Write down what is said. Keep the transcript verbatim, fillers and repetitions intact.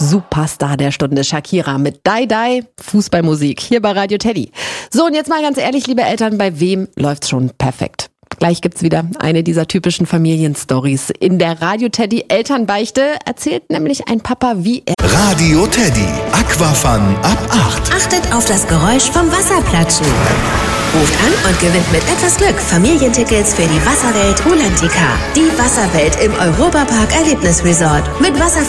Superstar der Stunde, Shakira mit Die Die, Fußballmusik, hier bei Radio Teddy. So, und jetzt mal ganz ehrlich, liebe Eltern, bei wem läuft's schon perfekt? Gleich gibt's wieder eine dieser typischen Familienstories. In der Radio Teddy Elternbeichte erzählt nämlich ein Papa, wie er... Radio Teddy, Aquafun ab acht. Achtet auf das Geräusch vom Wasserplatschen. Ruft an und gewinnt mit etwas Glück Familientickets für die Wasserwelt Rulantica. Die Wasserwelt im Europapark Erlebnisresort. Mit Wasser